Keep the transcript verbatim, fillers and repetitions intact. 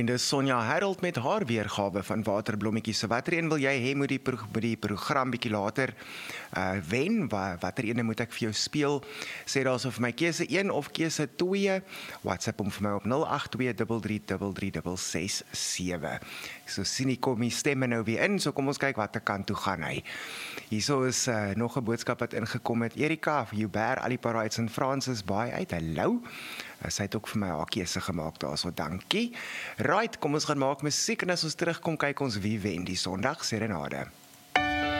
En dis Sonja Harold met haar weergawe van Waterblommetjies. So watter een wil jy hê moet die, pro moet die program bietjie later uh, wen? Wa watter ene moet ek vir jou speel? Sê daar so vir my keuse een of keuse twee. WhatsApp hom vir my op nul agt twee drie drie drie drie ses ses sewe. So sien ek kom die stemme nou weer in, so kom ons kyk watter kant toe gaan hy. Hierso is uh, nog 'n boodskap wat ingekom het. Erika, you bear al die parades in Francis Baai uit. Hallo. Sy het ook vir my haar keuse gemaak daar, so dankie. Right, kom ons gaan maak musiek en as ons terugkom kyk ons wie wen die Sondag Serenade.